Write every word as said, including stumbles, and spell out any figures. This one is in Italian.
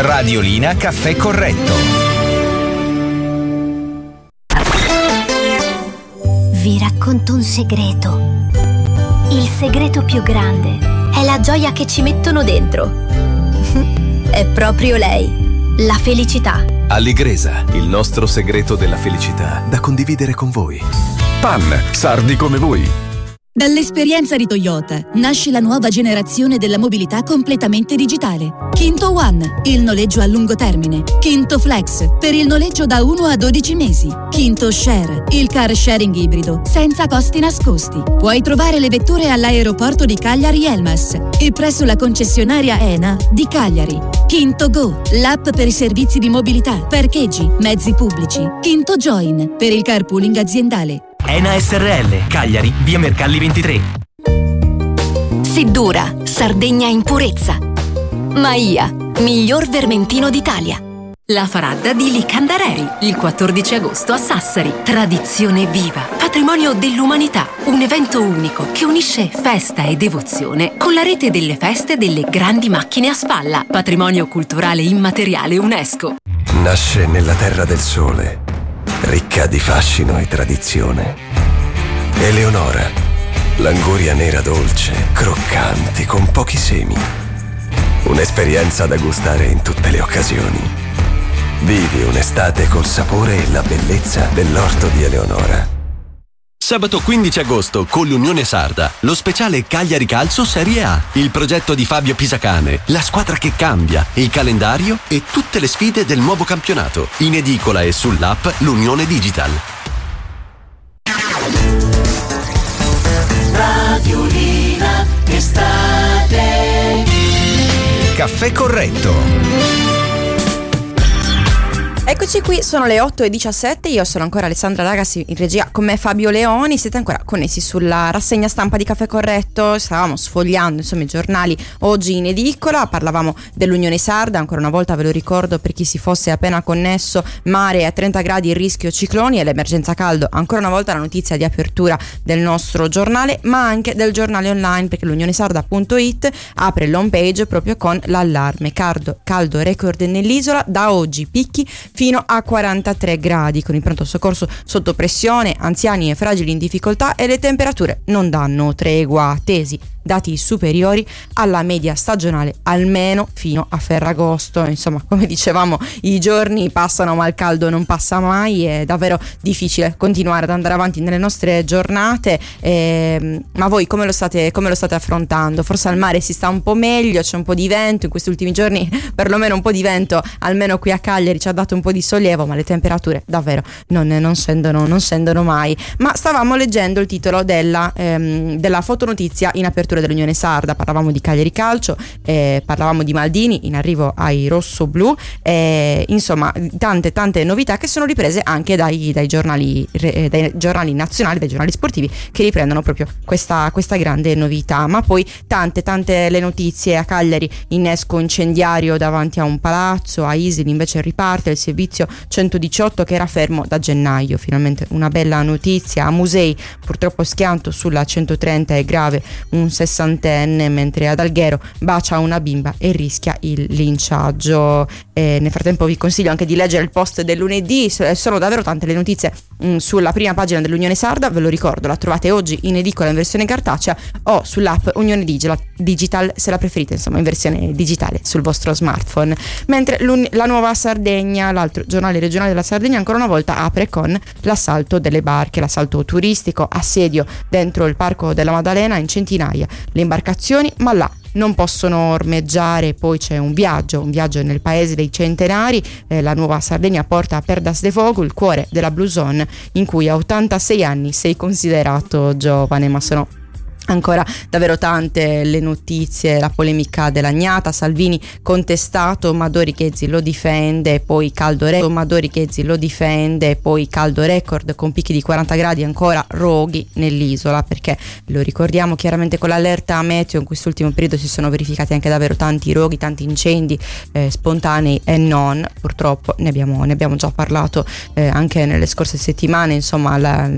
Radiolina Caffè Corretto. Vi racconto un segreto. Il segreto più grande è la gioia che ci mettono dentro. È proprio lei, la felicità. Allegresa, il nostro segreto della felicità da condividere con voi. P A N, sardi come voi. Dall'esperienza di Toyota nasce la nuova generazione della mobilità completamente digitale. Kinto One, il noleggio a lungo termine. Kinto Flex, per il noleggio da uno a dodici mesi. Kinto Share, il car sharing ibrido, senza costi nascosti. Puoi trovare le vetture all'aeroporto di Cagliari Elmas e presso la concessionaria ENA di Cagliari. Kinto Go, l'app per i servizi di mobilità, parcheggi, mezzi pubblici. Kinto Join, per il carpooling aziendale. ENA S R L, Cagliari, via Mercalli ventitré. Siddura, Sardegna in purezza. Maia, miglior vermentino d'Italia. La Faradda di Licandareri, il quattordici agosto a Sassari. Tradizione viva, patrimonio dell'umanità. Un evento unico che unisce festa e devozione con la rete delle feste delle grandi macchine a spalla. Patrimonio culturale immateriale UNESCO. Nasce nella terra del sole, ricca di fascino e tradizione. Eleonora, l'anguria nera dolce, croccante, con pochi semi. Un'esperienza da gustare in tutte le occasioni. Vivi un'estate col sapore e la bellezza dell'orto di Eleonora. Sabato quindici agosto con l'Unione Sarda, lo speciale Cagliari Calcio Serie A, il progetto di Fabio Pisacane, la squadra che cambia, il calendario e tutte le sfide del nuovo campionato, in edicola e sull'app L'Unione Digital. Radiolina estate. Caffè Corretto. Eccoci qui, sono le otto e diciassette, io sono ancora Alessandra Ragassi, in regia con me Fabio Leoni, siete ancora connessi sulla rassegna stampa di Caffè Corretto, stavamo sfogliando insomma i giornali oggi in edicola, parlavamo dell'Unione Sarda, ancora una volta ve lo ricordo per chi si fosse appena connesso, mare a trenta gradi, il rischio cicloni e l'emergenza caldo, ancora una volta la notizia di apertura del nostro giornale, ma anche del giornale online, perché l'unionesarda punto it apre l'home page proprio con l'allarme, caldo, caldo record nell'isola, da oggi picchi fino a quarantatré gradi, con il pronto soccorso sotto pressione, anziani e fragili in difficoltà e le temperature non danno tregua, attesi dati superiori alla media stagionale almeno fino a Ferragosto. Insomma, come dicevamo, i giorni passano ma il caldo non passa mai, è davvero difficile continuare ad andare avanti nelle nostre giornate, eh, ma voi come lo state come lo state affrontando? Forse al mare si sta un po' meglio, c'è un po' di vento in questi ultimi giorni, perlomeno un po' di vento almeno qui a Cagliari ci ha dato un po' di sollievo, ma le temperature davvero non, non scendono non scendono mai. Ma stavamo leggendo il titolo della, ehm, della fotonotizia in apertura dell'Unione Sarda, parlavamo di Cagliari Calcio, eh, parlavamo di Maldini in arrivo ai rossoblù, eh, insomma tante tante novità che sono riprese anche dai, dai, giornali, eh, dai giornali nazionali, dai giornali sportivi che riprendono proprio questa, questa grande novità. Ma poi tante tante le notizie: a Cagliari innesco incendiario davanti a un palazzo, a Isili invece riparte il servizio centodiciotto che era fermo da gennaio, finalmente una bella notizia. A Musei purtroppo schianto sulla centotrenta è grave un sessantenne, mentre ad Alghero bacia una bimba e rischia il linciaggio. E nel frattempo vi consiglio anche di leggere il post del lunedì, sono davvero tante le notizie mh, sulla prima pagina dell'Unione Sarda, ve lo ricordo, la trovate oggi in edicola in versione cartacea o sull'app Unione Digital se la preferite, insomma in versione digitale sul vostro smartphone. Mentre la Nuova Sardegna, l'altro giornale regionale della Sardegna, ancora una volta apre con l'assalto delle barche, l'assalto turistico, assedio dentro il Parco della Maddalena in centinaia le imbarcazioni, ma là non possono ormeggiare. Poi c'è un viaggio, un viaggio nel paese dei centenari, eh, la Nuova Sardegna porta a Perdas de Fogo, il cuore della Blue Zone, in cui a ottantasei anni sei considerato giovane. Ma sono ancora davvero tante le notizie, la polemica dell'Agnata, Salvini contestato, ma Dori Ghezzi lo difende, poi caldo record, ma Dori Ghezzi lo difende, poi caldo record con picchi di quaranta gradi, ancora roghi nell'isola, perché lo ricordiamo chiaramente con l'allerta meteo in quest'ultimo periodo si sono verificati anche davvero tanti roghi, tanti incendi eh, spontanei e non, purtroppo ne abbiamo, ne abbiamo già parlato eh, anche nelle scorse settimane, insomma la,